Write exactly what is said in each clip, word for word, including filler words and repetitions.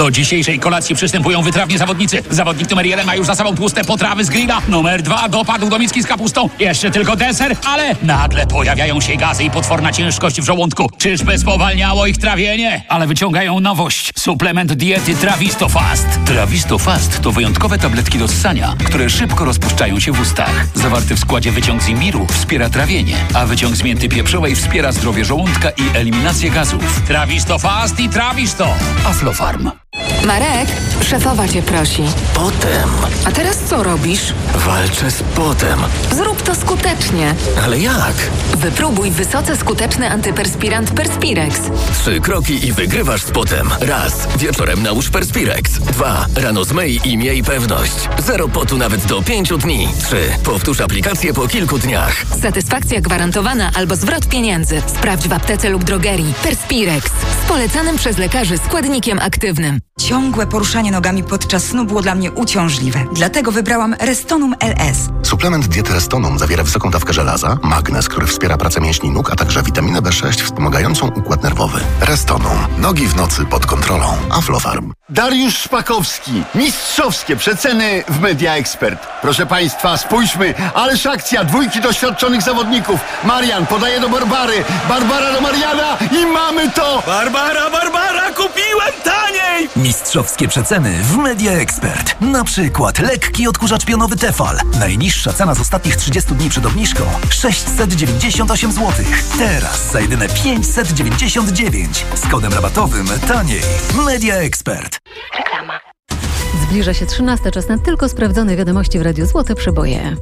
Do dzisiejszej kolacji przystępują wytrawni zawodnicy. Zawodnik numer jeden ma już za sobą tłuste potrawy z grilla. Numer dwa dopadł do miski z kapustą. Jeszcze tylko deser, ale nagle pojawiają się gazy i potworna ciężkość w żołądku. Czyżby spowalniało ich trawienie? Ale wyciągają nowość. Suplement diety Trawisto Fast. Trawisto Fast to wyjątkowe tabletki do ssania, które szybko rozpuszczają się w ustach. Zawarty w składzie wyciąg z imbiru wspiera trawienie, a wyciąg z mięty pieprzowej wspiera zdrowie żołądka i eliminację gazów. Trawisto Fast i Trawisto. Aflofarm. Marek, szefowa cię prosi. Potem. A teraz co robisz? Walczę z potem. Zrób to skutecznie. Ale jak? Wypróbuj wysoce skuteczny antyperspirant Perspirex. Trzy kroki i wygrywasz z potem. Raz. Wieczorem nałóż Perspirex. Dwa. Rano zmyj i miej pewność. Zero potu nawet do pięciu dni. Trzy. Powtórz aplikację po kilku dniach. Satysfakcja gwarantowana albo zwrot pieniędzy. Sprawdź w aptece lub drogerii. Perspirex. Z polecanym przez lekarzy składnikiem aktywnym. Ciągłe poruszanie nogami podczas snu było dla mnie uciążliwe. Dlatego wybrałam Restonum L S. Suplement diety Restonum zawiera wysoką dawkę żelaza, magnez, który wspiera pracę mięśni nóg, a także witaminę B sześć wspomagającą układ nerwowy. Restonum. Nogi w nocy pod kontrolą. Aflofarm. Dariusz Szpakowski. Mistrzowskie przeceny w Media Expert. Proszę Państwa, spójrzmy. Ależ akcja dwójki doświadczonych zawodników. Marian podaje do Barbary. Barbara do Mariana i mamy to! Barbara, Barbara, kupiłem taniej! Mistrzowskie przeceny w Media Expert. Na przykład lekki odkurzacz pionowy Tefal. Najniższa cena z ostatnich trzydziestu dni przed obniżką sześćset dziewięćdziesiąt osiem złotych. Teraz za jedyne pięćset dziewięćdziesiąt dziewięć. Z kodem rabatowym taniej. Media Expert. Reklama. Zbliża się trzynasta, czas na tylko sprawdzone wiadomości w Radiu Złote Przeboje.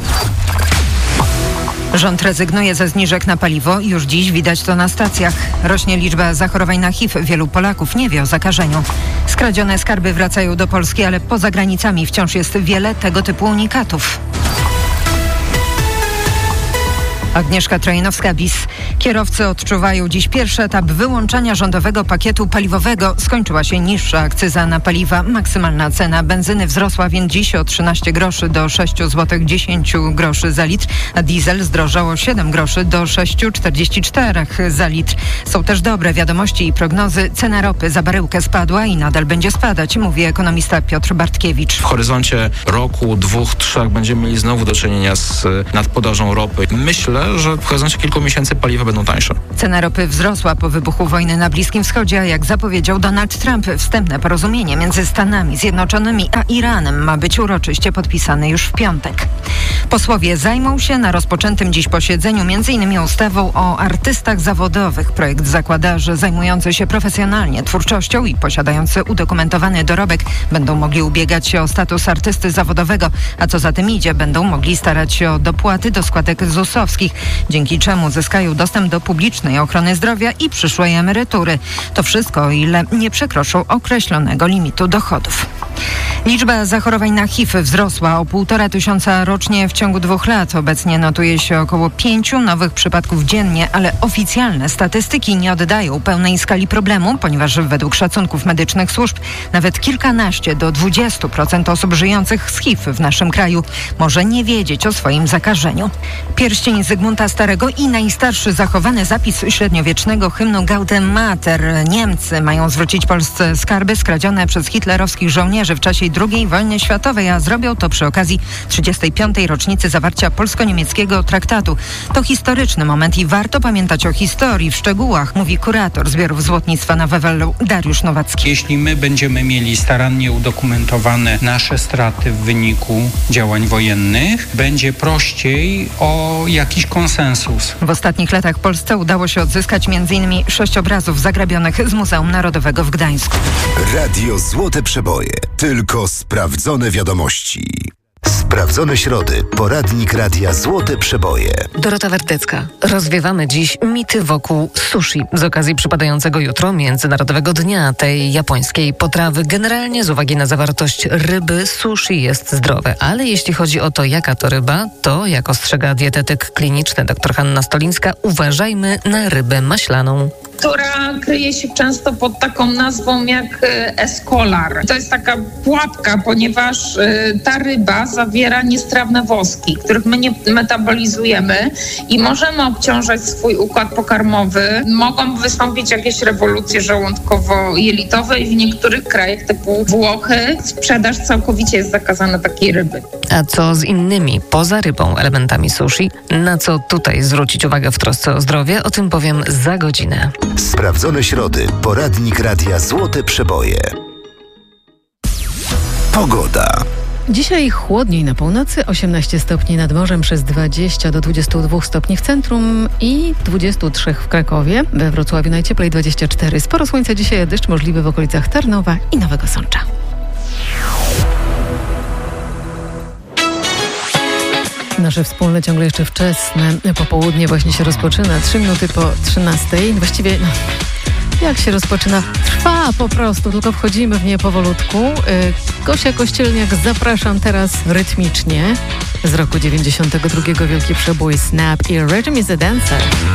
Rząd rezygnuje ze zniżek na paliwo. Już dziś widać to na stacjach. Rośnie liczba zachorowań na H I V. Wielu Polaków nie wie o zakażeniu. Skradzione skarby wracają do Polski, ale poza granicami wciąż jest wiele tego typu unikatów. Agnieszka Trojnowska-Bis. Kierowcy odczuwają dziś pierwszy etap wyłączania rządowego pakietu paliwowego. Skończyła się niższa akcyza na paliwa. Maksymalna cena benzyny wzrosła więc dziś o trzynaście groszy do sześć złotych dziesięć groszy za litr, a diesel zdrożał o siedem groszy do sześć złotych czterdzieści cztery za litr. Są też dobre wiadomości i prognozy. Cena ropy za baryłkę spadła i nadal będzie spadać, mówi ekonomista Piotr Bartkiewicz. W horyzoncie roku, dwóch, trzech będziemy mieli znowu do czynienia z nadpodażą ropy. Myślę, że w horyzoncie kilku miesięcy paliwa będą tańsze. Cena ropy wzrosła po wybuchu wojny na Bliskim Wschodzie, a jak zapowiedział Donald Trump, wstępne porozumienie między Stanami Zjednoczonymi a Iranem ma być uroczyście podpisane już w piątek. Posłowie zajmą się na rozpoczętym dziś posiedzeniu między innymi ustawą o artystach zawodowych. Projekt zakłada, że zajmujący się profesjonalnie twórczością i posiadający udokumentowany dorobek będą mogli ubiegać się o status artysty zawodowego, a co za tym idzie, będą mogli starać się o dopłaty do składek zusowskich, dzięki czemu zyskają dostęp do publicznej ochrony zdrowia i przyszłej emerytury. To wszystko, o ile nie przekroczą określonego limitu dochodów. Liczba zachorowań na H I V wzrosła o półtora tysiąca rocznie w ciągu dwóch lat. Obecnie notuje się około pięciu nowych przypadków dziennie, ale oficjalne statystyki nie oddają pełnej skali problemu, ponieważ według szacunków medycznych służb nawet kilkanaście do dwudziestu procent osób żyjących z H I V w naszym kraju może nie wiedzieć o swoim zakażeniu. Pierścień Zygmunta Starego i najstarszy zachowany zapis średniowiecznego hymnu Gaudeam Mater. Niemcy mają zwrócić Polsce skarby skradzione przez hitlerowskich żołnierzy w czasie drugiej wojny światowej, a zrobią to przy okazji trzydziestej piątej rocznicy zawarcia polsko-niemieckiego traktatu. To historyczny moment i warto pamiętać o historii w szczegółach, mówi kurator zbiorów złotnictwa na Wawelu Dariusz Nowacki. Jeśli my będziemy mieli starannie udokumentowane nasze straty w wyniku działań wojennych, będzie prościej o jakiś konsensus. W ostatnich latach Polsce udało się odzyskać między innymi sześć obrazów zagrabionych z Muzeum Narodowego w Gdańsku. Radio Złote Przeboje. Tylko sprawdzone wiadomości. Sprawdzone środy. Poradnik Radia Złote Przeboje. Dorota Wertecka. Rozwiewamy dziś mity wokół sushi z okazji przypadającego jutro Międzynarodowego Dnia tej japońskiej potrawy. Generalnie z uwagi na zawartość ryby sushi jest zdrowe, ale jeśli chodzi o to, jaka to ryba, to jak ostrzega dietetyk kliniczny dr Hanna Stolińska, uważajmy na rybę maślaną, która kryje się często pod taką nazwą jak escolar. To jest taka pułapka, ponieważ ta ryba zawiera zawiera niestrawne woski, których my nie metabolizujemy i możemy obciążać swój układ pokarmowy. Mogą wystąpić jakieś rewolucje żołądkowo-jelitowe i w niektórych krajach typu Włochy sprzedaż całkowicie jest zakazana takiej ryby. A co z innymi, poza rybą, elementami sushi? Na co tutaj zwrócić uwagę w trosce o zdrowie? O tym powiem za godzinę. Sprawdzone środy. Poradnik Radia Złote Przeboje. Pogoda. Dzisiaj chłodniej na północy, osiemnaście stopni nad morzem, przez dwadzieścia do dwudziestu dwóch stopni w centrum i dwudziestu trzech w Krakowie. We Wrocławiu najcieplej dwadzieścia cztery. Sporo słońca dzisiaj, a deszcz możliwy w okolicach Tarnowa i Nowego Sącza. Nasze wspólne, ciągle jeszcze wczesne popołudnie właśnie się rozpoczyna. Trzy minuty po trzynastej. Właściwie... No. Jak się rozpoczyna? Trwa po prostu, tylko wchodzimy w nie powolutku. Gosia Kościelniak, zapraszam teraz rytmicznie. Z roku dziewięćdziesiątego drugiego wielki przebój Snap i Rhythm is a Dancer.